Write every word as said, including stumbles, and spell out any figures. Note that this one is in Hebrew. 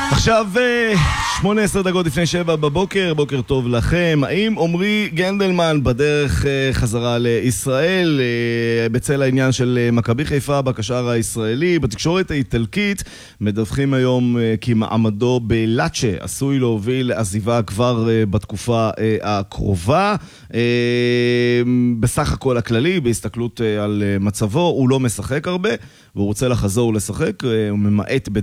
עכשיו שמונה עשרה דקות לפני שבע בבוקר, בוקר טוב לכם. האם עומרי גנדלמן בדרך חזרה לישראל בצל העניין של מכבי חיפה בקשר הישראלי? בתקשורת האיטלקית מדווחים היום כי מעמדו בלאצ'ה עשוי להוביל לעזיבה כבר בתקופה הקרובה. בסך הכל הכללי, בהסתכלות על מצבו, הוא לא משחק הרבה והוא רוצה לחזור לשחק, הוא ממעט